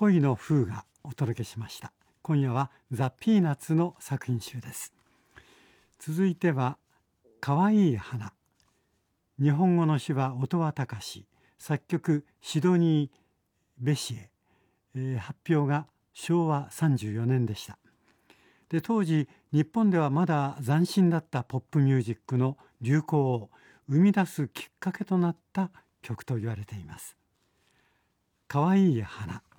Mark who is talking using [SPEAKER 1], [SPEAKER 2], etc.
[SPEAKER 1] 恋の風がお届けしました。今夜はザ・ピーナッツの作品集です。続いてはかわいい花。日本語の詩は音羽隆、作曲シドニー・ベシエ、発表が昭和34年でした。で、当時日本ではまだ斬新だったポップミュージックの流行を生み出すきっかけとなった曲と言われています。かわいい花。